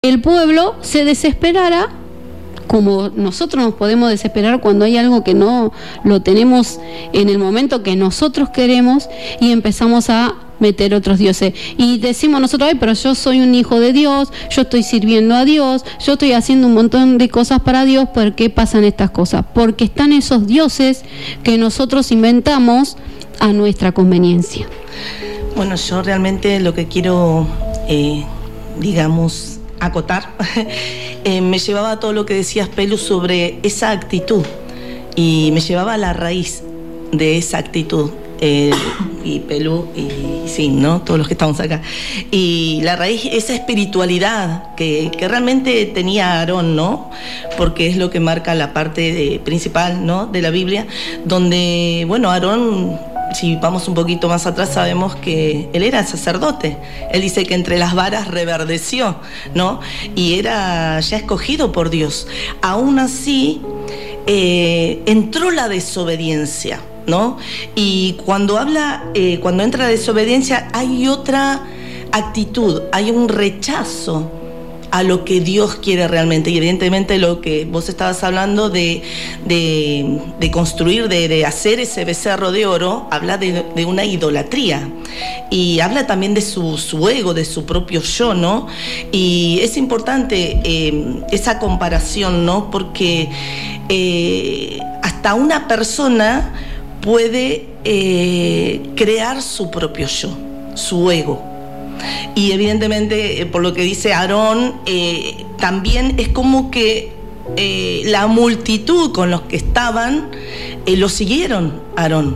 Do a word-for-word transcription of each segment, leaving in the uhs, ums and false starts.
el pueblo se desesperara, como nosotros nos podemos desesperar cuando hay algo que no lo tenemos en el momento que nosotros queremos, y empezamos a meter otros dioses. Y decimos nosotros, ay, pero yo soy un hijo de Dios, yo estoy sirviendo a Dios, yo estoy haciendo un montón de cosas para Dios. ¿Por qué pasan estas cosas? Porque están esos dioses que nosotros inventamos a nuestra conveniencia. Bueno, yo realmente lo que quiero, eh, digamos, acotar, eh, me llevaba a todo lo que decías, Pelu, sobre esa actitud, y me llevaba a la raíz de esa actitud, eh, y Pelu y sí, ¿no? Todos los que estamos acá, y la raíz, esa espiritualidad que, que realmente tenía Aarón, ¿no? Porque es lo que marca la parte de, principal, ¿no?, de la Biblia, donde, bueno, Aarón, si vamos un poquito más atrás, sabemos que él era sacerdote. Él dice que entre las varas reverdeció, ¿no? Y era ya escogido por Dios. Aún así, eh, entró la desobediencia, ¿no? Y cuando habla, eh, cuando entra la desobediencia, hay otra actitud, hay un rechazo a lo que Dios quiere realmente. Y evidentemente lo que vos estabas hablando de, de, de construir, de, de hacer ese becerro de oro, habla de, de una idolatría, y habla también de su, su ego, de su propio yo, ¿no? Y es importante eh, esa comparación, ¿no? Porque eh, hasta una persona puede eh, crear su propio yo, su ego. Y evidentemente, por lo que dice Aarón, eh, también es como que eh, la multitud con los que estaban eh, lo siguieron a Aarón,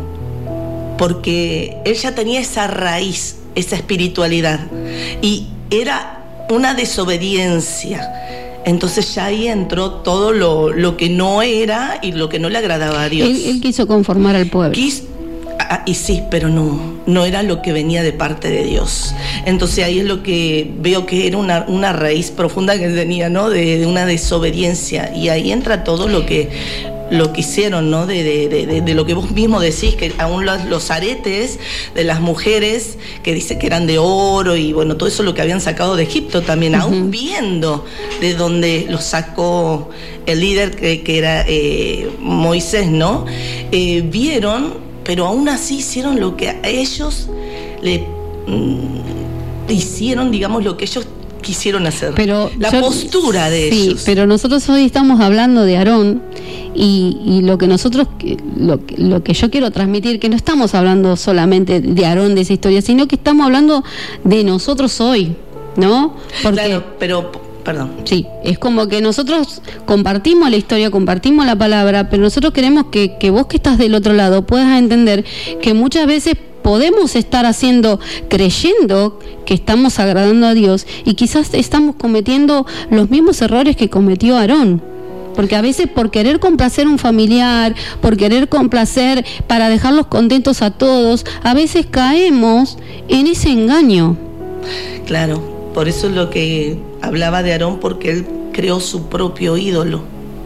porque él ya tenía esa raíz, esa espiritualidad, y era una desobediencia. Entonces ya ahí entró todo lo, lo que no era y lo que no le agradaba a Dios. Él, él quiso conformar al pueblo. Quis, ah, y sí, pero no, no era lo que venía de parte de Dios. Entonces ahí es lo que veo que era una, una raíz profunda que tenía, ¿no? De, de una desobediencia. Y ahí entra todo lo que, lo que hicieron, ¿no? De, de, de, de lo que vos mismo decís, que aún los, los aretes de las mujeres, que dice que eran de oro, y bueno, todo eso lo que habían sacado de Egipto también, uh-huh. Aún viendo de donde los sacó el líder que, que era eh, Moisés, ¿no? Eh, vieron, pero aún así hicieron lo que a ellos le mm, hicieron, digamos, lo que ellos quisieron hacer. Pero la yo, postura de sí, ellos. Pero nosotros hoy estamos hablando de Aarón, y, y lo que nosotros, lo, lo que yo quiero transmitir, que no estamos hablando solamente de Aarón, de esa historia, sino que estamos hablando de nosotros hoy, ¿no? Porque, claro, pero, perdón. Sí, es como que nosotros compartimos la historia, compartimos la palabra, pero nosotros queremos que, que vos que estás del otro lado puedas entender que muchas veces podemos estar haciendo, creyendo que estamos agradando a Dios, y quizás estamos cometiendo los mismos errores que cometió Aarón. Porque a veces, por querer complacer a un familiar, por querer complacer para dejarlos contentos a todos, a veces caemos en ese engaño. Claro, por eso es lo que hablaba de Aarón, porque él creó su propio ídolo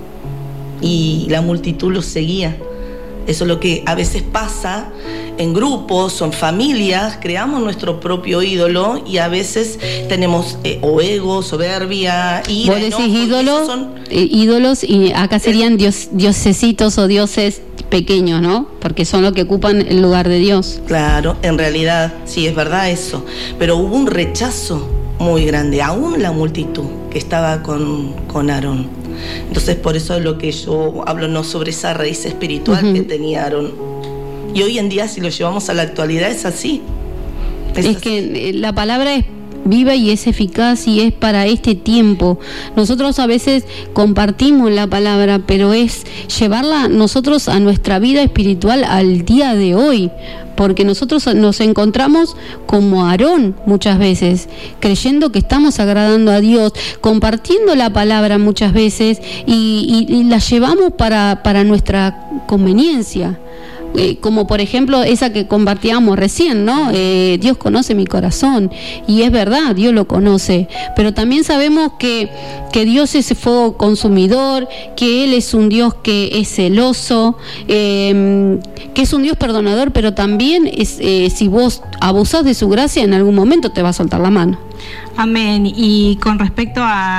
y la multitud lo seguía. Eso es lo que a veces pasa en grupos o en familias, creamos nuestro propio ídolo, y a veces tenemos eh, o ego, soberbia, ira. Vos decís ¿no? ídolos, son... eh, ídolos, y acá serían dios, diosesitos o dioses pequeños, ¿no? Porque son los que ocupan el lugar de Dios. Claro, en realidad, sí, es verdad eso. Pero hubo un rechazo muy grande, aún la multitud que estaba con, con Aarón. Entonces, por eso es lo que yo hablo, no sobre esa raíz espiritual uh-huh. que tenía Aarón. Y hoy en día, si lo llevamos a la actualidad, es así. Es, es así. Que la palabra es viva y es eficaz, y es para este tiempo. Nosotros a veces compartimos la palabra, pero es llevarla nosotros a nuestra vida espiritual al día de hoy. Porque nosotros nos encontramos como Aarón muchas veces, creyendo que estamos agradando a Dios, compartiendo la palabra muchas veces, y, y, y la llevamos para, para nuestra conveniencia. Eh, como por ejemplo esa que compartíamos recién, ¿no? Eh, Dios conoce mi corazón, y es verdad, Dios lo conoce, pero también sabemos que, que Dios es fuego consumidor, que Él es un Dios que es celoso, eh, que es un Dios perdonador, pero también es, eh, si vos abusás de su gracia, en algún momento te va a soltar la mano. Amén. Y con respecto a